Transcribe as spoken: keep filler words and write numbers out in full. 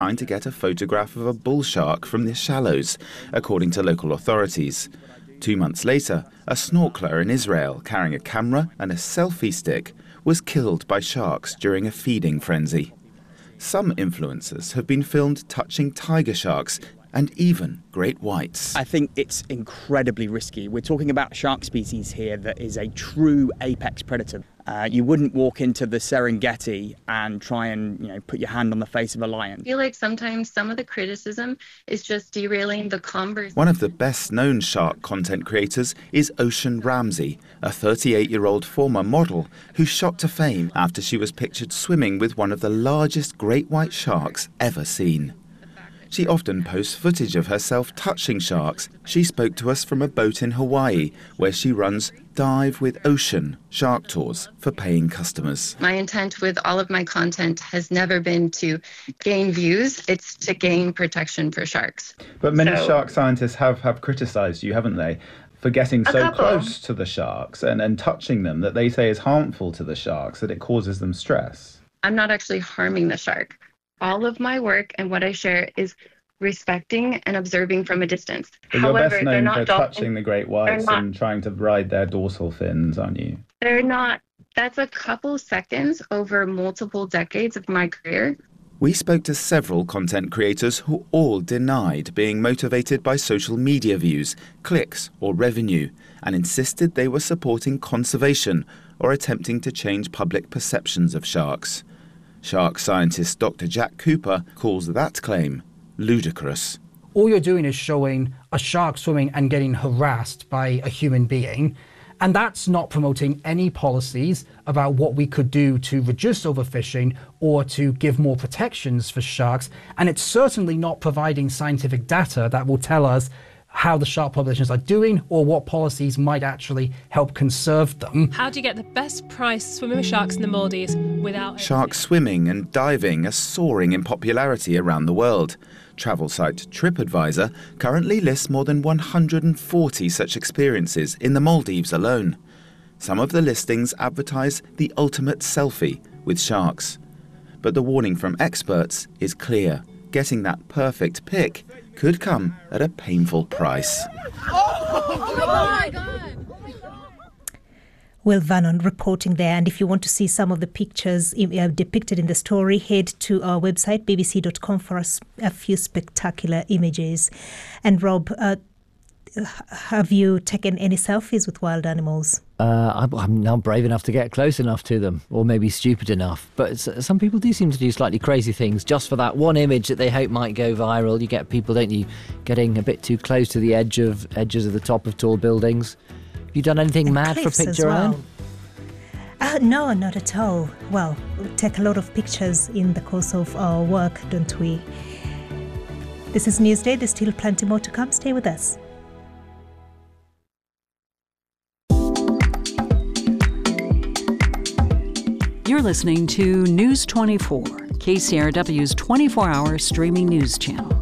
trying to get a photograph of a bull shark from the shallows, according to local authorities. Two months later, a snorkeler in Israel carrying a camera and a selfie stick was killed by sharks during a feeding frenzy. Some influencers have been filmed touching tiger sharks and even great whites. I think it's incredibly risky. We're talking about a shark species here that is a true apex predator. Uh, you wouldn't walk into the Serengeti and try and, you know, put your hand on the face of a lion. I feel like sometimes some of the criticism is just derailing the conversation. One of the best-known shark content creators is Ocean Ramsey, a thirty-eight-year-old former model who shot to fame after she was pictured swimming with one of the largest great white sharks ever seen. She often posts footage of herself touching sharks. She spoke to us from a boat in Hawaii, where she runs Dive with Ocean shark tours for paying customers. My intent with all of my content has never been to gain views, it's to gain protection for sharks. But many So- shark scientists have, have criticised you, haven't they, for getting A so couple. close to the sharks and, and touching them that they say is harmful to the sharks, that it causes them stress. I'm not actually harming the shark. All of my work and what I share is respecting and observing from a distance. But you're However, best they're known not for dolphins. touching the great whites not- and trying to ride their dorsal fins, aren't you? They're not. That's a couple seconds over multiple decades of my career. We spoke to several content creators who all denied being motivated by social media views, clicks or revenue, and insisted they were supporting conservation or attempting to change public perceptions of sharks. Shark scientist Doctor Jack Cooper calls that claim ludicrous. All you're doing is showing a shark swimming and getting harassed by a human being. And that's not promoting any policies about what we could do to reduce overfishing or to give more protections for sharks. And it's certainly not providing scientific data that will tell us how the shark populations are doing or what policies might actually help conserve them. How do you get the best price swimming with sharks in the Maldives without... Shark swimming and diving are soaring in popularity around the world. Travel site TripAdvisor currently lists more than one hundred forty such experiences in the Maldives alone. Some of the listings advertise the ultimate selfie with sharks. But the warning from experts is clear. Getting that perfect pic could come at a painful price. Oh my God! Will Vernon reporting there. And if you want to see some of the pictures uh, depicted in the story, head to our website, b b c dot com, for a, a few spectacular images. And Rob, uh, have you taken any selfies with wild animals? Uh, I'm, I'm now brave enough to get close enough to them, or maybe stupid enough. But s- some people do seem to do slightly crazy things just for that one image that they hope might go viral. You get people, don't you, getting a bit too close to the edge of edges of the top of tall buildings. Have you done anything And mad for a cliffs as picture, well. Anne? Uh, no, not at all. Well, we take a lot of pictures in the course of our work, don't we? This is Newsday. There's still plenty more to come. Stay with us. You're listening to News twenty-four, K C R W's twenty-four hour streaming news channel.